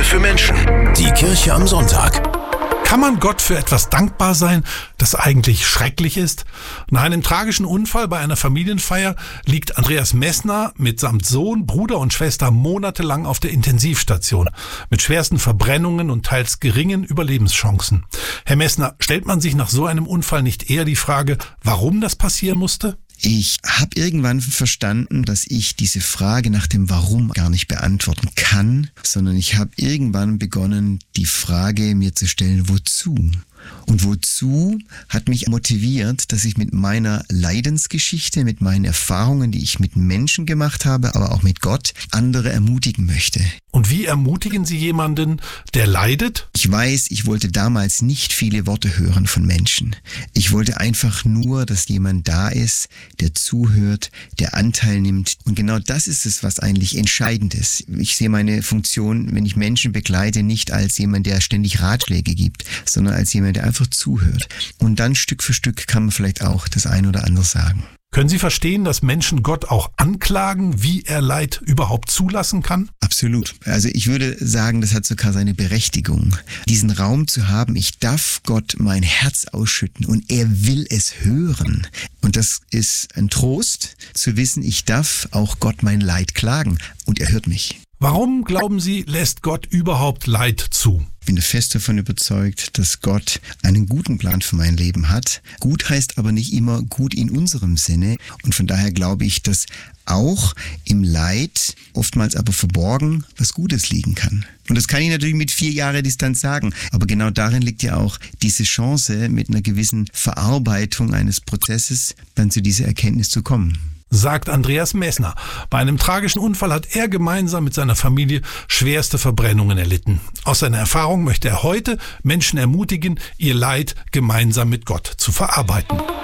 für Menschen. Die Kirche am Sonntag. Kann man Gott für etwas dankbar sein, das eigentlich schrecklich ist? Nach einem tragischen Unfall bei einer Familienfeier liegt Andreas Messner mitsamt Sohn, Bruder und Schwester monatelang auf der Intensivstation mit schwersten Verbrennungen und teils geringen Überlebenschancen. Herr Messner, stellt man sich nach so einem Unfall nicht eher die Frage, warum das passieren musste? Ich habe irgendwann verstanden, dass ich diese Frage nach dem Warum gar nicht beantworten kann, sondern ich habe irgendwann begonnen, die Frage mir zu stellen, wozu? Und wozu hat mich motiviert, dass ich mit meiner Leidensgeschichte, mit meinen Erfahrungen, die ich mit Menschen gemacht habe, aber auch mit Gott, andere ermutigen möchte. Und wie ermutigen Sie jemanden, der leidet? Ich weiß, ich wollte damals nicht viele Worte hören von Menschen. Ich wollte einfach nur, dass jemand da ist, der zuhört, der Anteil nimmt. Und genau das ist es, was eigentlich entscheidend ist. Ich sehe meine Funktion, wenn ich Menschen begleite, nicht als jemand, der ständig Ratschläge gibt, sondern als jemand, der einfach zuhört. Und dann Stück für Stück kann man vielleicht auch das ein oder andere sagen. Können Sie verstehen, dass Menschen Gott auch anklagen, wie er Leid überhaupt zulassen kann? Absolut. Also ich würde sagen, das hat sogar seine Berechtigung. Diesen Raum zu haben, ich darf Gott mein Herz ausschütten und er will es hören. Und das ist ein Trost, zu wissen, ich darf auch Gott mein Leid klagen und er hört mich. Warum, glauben Sie, lässt Gott überhaupt Leid zu? Ich bin fest davon überzeugt, dass Gott einen guten Plan für mein Leben hat. Gut heißt aber nicht immer gut in unserem Sinne. Und von daher glaube ich, dass auch im Leid, oftmals aber verborgen, was Gutes liegen kann. Und das kann ich natürlich mit 4 Jahren Distanz sagen. Aber genau darin liegt ja auch diese Chance, mit einer gewissen Verarbeitung eines Prozesses dann zu dieser Erkenntnis zu kommen. Sagt Andreas Messner. Bei einem tragischen Unfall hat er gemeinsam mit seiner Familie schwerste Verbrennungen erlitten. Aus seiner Erfahrung möchte er heute Menschen ermutigen, ihr Leid gemeinsam mit Gott zu verarbeiten.